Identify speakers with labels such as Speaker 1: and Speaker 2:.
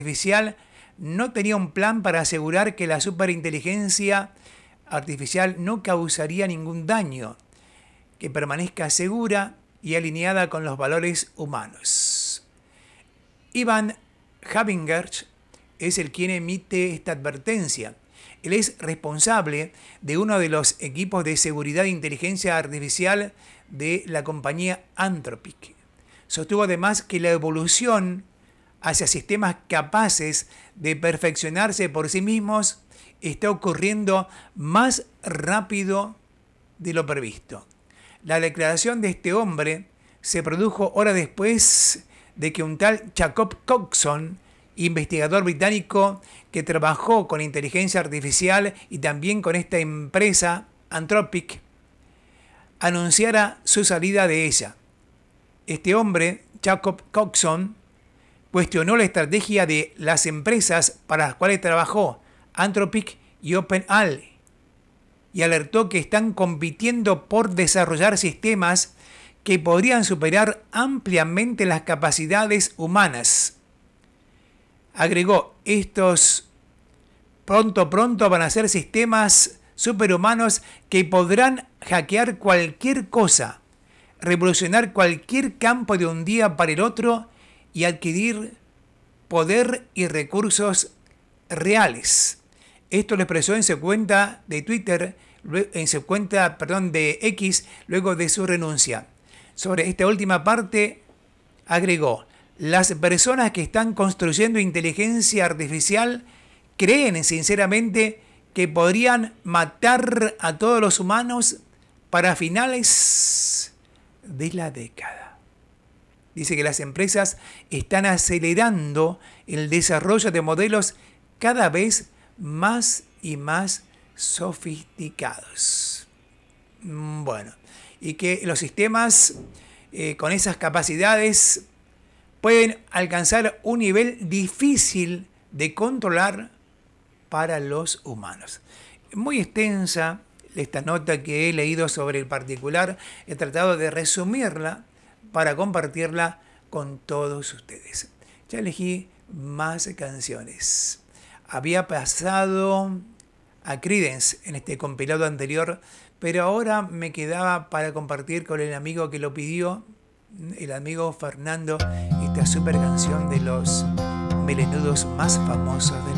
Speaker 1: artificial no tenía un plan para asegurar que la superinteligencia artificial no causaría ningún daño, que permanezca segura y alineada con los valores humanos. Ivan Habinger es el quien emite esta advertencia. Él es responsable de uno de los equipos de seguridad e inteligencia artificial de la compañía Anthropic. Sostuvo además que la evolución hacia sistemas capaces de perfeccionarse por sí mismos está ocurriendo más rápido de lo previsto. La declaración de este hombre se produjo horas después de que un tal Jacob Coxon, investigador británico que trabajó con inteligencia artificial y también con esta empresa Anthropic, anunciara su salida de ella. Este hombre, Jacob Coxon, cuestionó la estrategia de las empresas para las cuales trabajó, Anthropic y OpenAI, y alertó que están compitiendo por desarrollar sistemas que podrían superar ampliamente las capacidades humanas. Agregó, estos pronto van a ser sistemas superhumanos que podrán hackear cualquier cosa, revolucionar cualquier campo de un día para el otro y adquirir poder y recursos reales. Esto lo expresó en su cuenta de Twitter, de X, luego de su renuncia. Sobre esta última parte, agregó, las personas que están construyendo inteligencia artificial creen sinceramente que podrían matar a todos los humanos para finales de la década. Dice que las empresas están acelerando el desarrollo de modelos cada vez más y más sofisticados. Bueno, y que los sistemas con esas capacidades pueden alcanzar un nivel difícil de controlar para los humanos. Muy extensa esta nota que he leído sobre el particular. He tratado de resumirla para compartirla con todos ustedes. Ya elegí más canciones. Había pasado a Creedence en este compilado anterior, pero ahora me quedaba para compartir con el amigo que lo pidió, el amigo Fernando, esta super canción de los melenudos más famosos de